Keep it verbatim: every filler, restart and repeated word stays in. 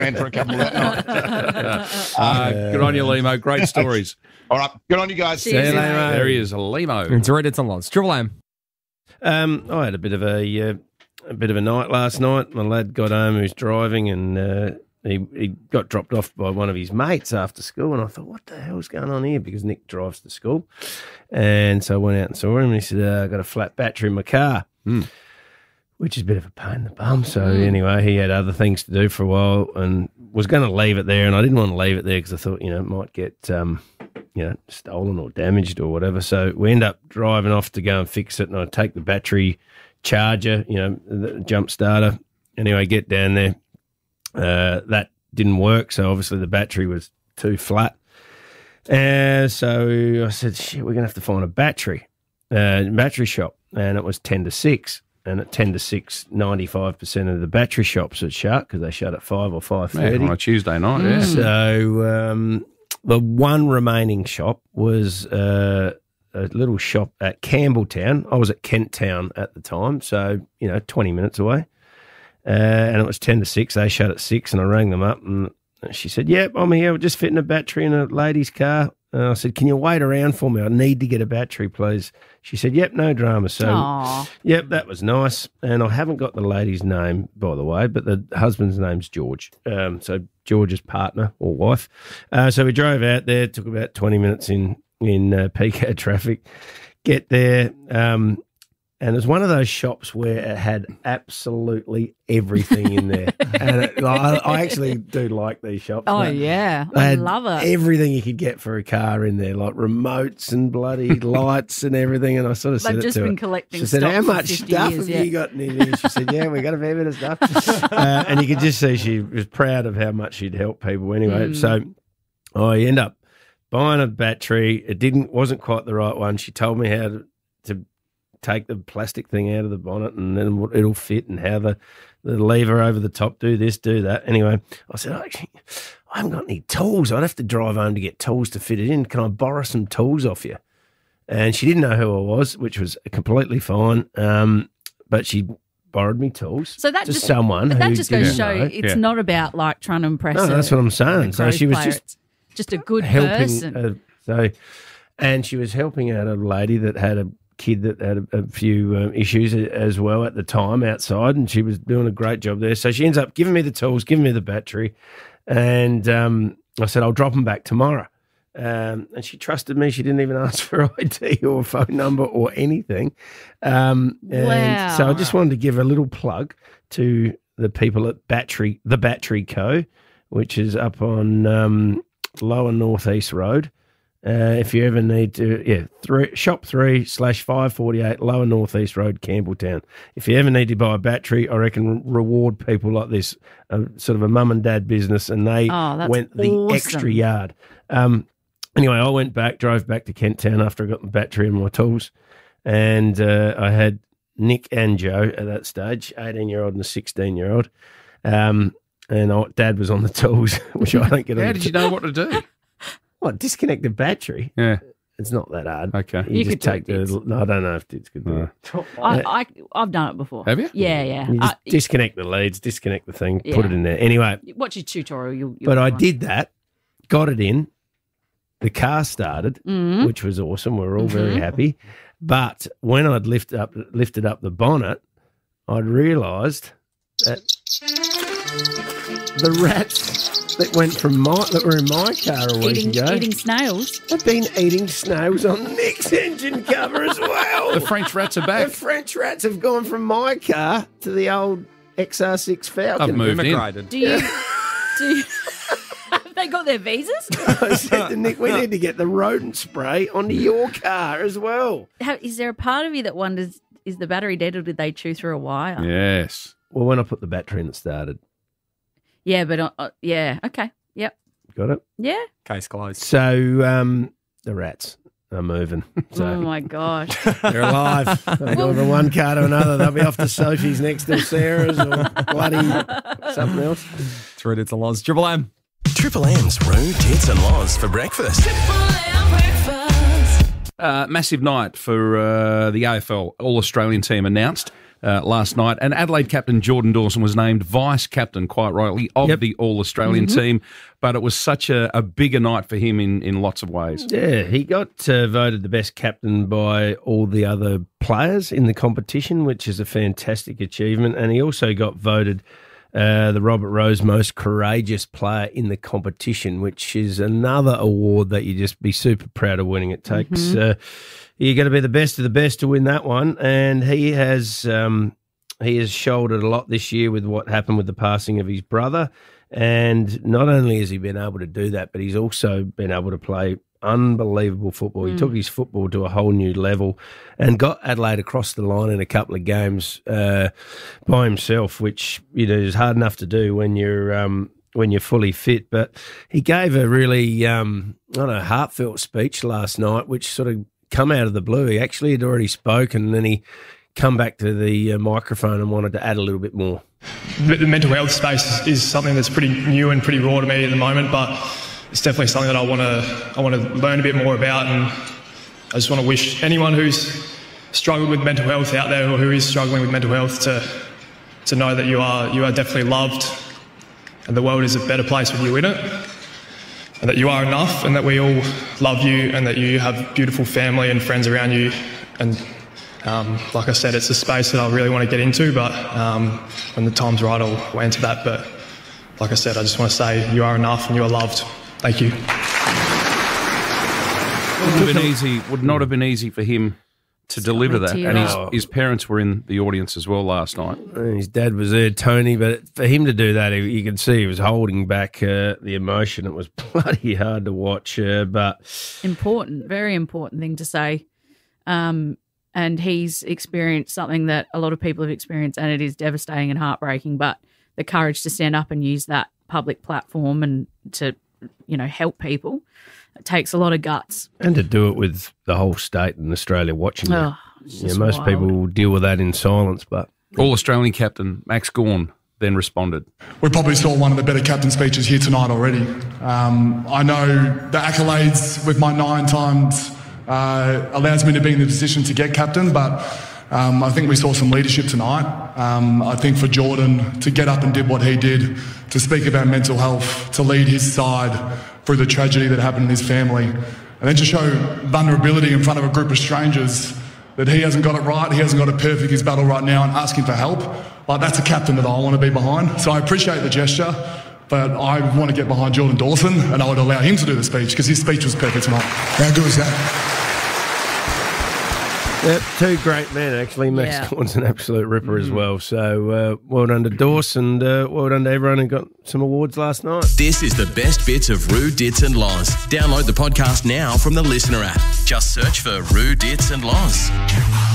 ran for a couple that night. uh, good on you, Limo. Great stories. All right, good on you guys. See you, Limo. There he is, a Limo. It's Red, it's on Loz. Triple M. Um, I had a bit of a uh, a bit of a night last night. My lad got home, who's driving, and uh, he he got dropped off by one of his mates after school. And I thought, what the hell's going on here? Because Nick drives to school, and so I went out and saw him. And he said, uh, "I got a flat battery in my car," mm. which is a bit of a pain in the bum. So mm. anyway, he had other things to do for a while, and was going to leave it there. And I didn't want to leave it there because I thought, you know, it might get um, you know, stolen or damaged or whatever. So we end up driving off to go and fix it, and I take the battery charger, you know, the jump starter. Anyway, get down there. Uh, that didn't work, so obviously the battery was too flat. And so I said, shit, we're going to have to find a battery, uh, battery shop. And it was ten to six. And at ten to six, ninety-five percent of the battery shops at shut because they shut at five or five thirty. Yeah, on a Tuesday night, yeah. So um, the one remaining shop was uh, a little shop at Campbelltown. I was at Kent Town at the time, so, you know, twenty minutes away. Uh, and it was ten to six. They shut at six, and I rang them up, and she said, yep, I'm here. We're just fitting a battery in a lady's car. And I said, can you wait around for me? I need to get a battery, please. She said, yep, no drama. So, Aww. Yep, that was nice. And I haven't got the lady's name, by the way, but the husband's name's George. Um, so George's partner or wife. Uh, so we drove out there, took about twenty minutes in, in uh, peak hour traffic, get there. Um, and it was one of those shops where it had absolutely everything in there. And it, I, I actually do like these shops. Oh, mate. yeah. They I had love it. everything you could get for a car in there, like remotes and bloody lights and everything. And I sort of said They've it just to been her. collecting She said, stock how for much fifty stuff years, have yeah. you got in here? She said, yeah, we got a fair bit of stuff. uh, and you could just see she was proud of how much she'd helped people anyway. Mm. So I end up buying a battery. It didn't wasn't quite the right one. She told me how to, to take the plastic thing out of the bonnet and then it'll fit, and how the, the lever over the top, do this, do that. Anyway, I said, oh, actually, I haven't got any tools. I'd have to drive home to get tools to fit it in. Can I borrow some tools off you? And she didn't know who I was, which was completely fine. Um, but she borrowed me tools. So that to just someone but that who just goes to didn't show know. it's Yeah. not about like trying to impress. No, a, that's what I'm saying. a So growth she was player. just It's just a good helping. person. Uh, so, and she was helping out a lady that had a kid that had a, a few um, issues as well at the time outside, and she was doing a great job there. So she ends up giving me the tools, giving me the battery, and um, I said, I'll drop them back tomorrow. Um, and she trusted me. She didn't even ask for I D or phone number or anything. Um, and Wow. So I just wanted to give a little plug to the people at Battery, the Battery Co., which is up on um, Lower North East Road. Uh, if you ever need to, yeah, three, shop three slash five forty eight Lower North East Road, Campbelltown. If you ever need to buy a battery, I reckon reward people like this, uh, sort of a mum and dad business, and they Oh, that's went the awesome. extra yard. Um, anyway, I went back, drove back to Kent Town after I got the battery and my tools, and uh, I had Nick and Joe at that stage, eighteen year old and a sixteen year old, um, and I, Dad was on the tools, which I don't get. How on did the you know what to do? What, disconnect the battery? Yeah. It's not that hard. Okay. You, You just could do take it, the. Dids. No, I don't know if Dids could do it. I, I I've done it before. Have you? Yeah, yeah. You just I, disconnect the leads, disconnect the thing, put Yeah. it in there. Anyway, watch your tutorial. You'll, you'll but I find. did that, got it in, the car started, Mhm. which was awesome. We were all very Mhm. happy. But when I'd lift up, lifted up the bonnet, I'd realised that the rats that went from my that were in my car a week Eating, ago eating snails. have been eating snails on Nick's engine cover as well. The French rats are The back. French rats have gone from my car to the old X R six Falcon. I've moved in. Immigrated. Do you? do you have they got their visas? I said to Nick, we need to get the rodent spray onto your car as well. How, is there a part of you that wonders, is the battery dead or did they chew through a wire? Yes. Well, when I put the battery in, it started. Yeah, but uh, uh, yeah, okay, yep, Got it? yeah. Case closed. So um, the rats are moving. So Oh my gosh. they're alive. They go from one car to another. They'll be off to Sophie's next to Sarah's or bloody something else. It's Red, it's a Loz. Triple M. Triple M's Roo, Tits and Loz for breakfast. Uh, massive night for uh, the A F L All-Australian team announced. uh, last night. And Adelaide captain Jordan Dawson was named vice captain, quite rightly, of Yep. the All-Australian Mm-hmm. team. But it was such a, a bigger night for him in, in lots of ways. Yeah, he got uh, voted the best captain by all the other players in the competition, which is a fantastic achievement. And he also got voted uh, the Robert Rose Most Courageous Player in the competition, which is another award that you just be super proud of winning. It takes Mm-hmm. uh, you got to be the best of the best to win that one, and he has um, he has shouldered a lot this year with what happened with the passing of his brother. And not only has he been able to do that, but he's also been able to play unbelievable football. He took his football to a whole new level and got Adelaide across the line in a couple of games uh, by himself, which you know is hard enough to do when you're um, when you're fully fit. But he gave a really um, I don't know heartfelt speech last night, which sort of come out of the blue. He actually had already spoken, and then he come back to the uh, microphone and wanted to add a little bit more. The the mental health space is, is something that's pretty new and pretty raw to me at the moment, but it's definitely something that I want to I want to learn a bit more about, and I just want to wish anyone who's struggled with mental health out there, or who is struggling with mental health, to to know that you are you are definitely loved, and the world is a better place with you in it, and that you are enough, and that we all love you, and that you have beautiful family and friends around you, and. Um, like I said, it's a space that I really want to get into, but um, when the time's right, I'll, I'll enter that. But like I said, I just want to say you are enough and you are loved. Thank you. Would have been easy. Would not have been easy for him to deliver that. tear And his, up. his parents were in the audience as well last night. And his dad was there, Tony, but for him to do that, he- you could see he was holding back uh, the emotion. It was bloody hard to watch, uh, but Important, very important thing to say. Um, and he's experienced something that a lot of people have experienced, and it is devastating and heartbreaking. But the courage to stand up and use that public platform and to, you know, help people, it takes a lot of guts. and to do it with the whole state and Australia watching it. Oh, it's Yeah, just most wild. people deal with that in silence, but All-Australian captain Max Gawn then responded. We probably saw one of the better captain speeches here tonight already. Um, I know the accolades with my nine times uh, allows me to be in the position to get captain, but um, I think we saw some leadership tonight. Um, I think for Jordan to get up and did what he did, to speak about mental health, to lead his side through the tragedy that happened in his family, and then to show vulnerability in front of a group of strangers that he hasn't got it right, he hasn't got it perfect, his battle right now, and asking for help. Like, that's a captain that I want to be behind. So I appreciate the gesture, but I want to get behind Jordan Dawson, and I would allow him to do the speech because his speech was perfect tonight. How good was that? Yep, two great men, actually. Max Yeah. Gawn's an absolute ripper as well. So uh, well done to Dawson, and uh, well done to everyone who got some awards last night. This is the best bits of Roo, Dits and Loz. Download the podcast now from the Listener app. Just search for Roo, Dits and Loz.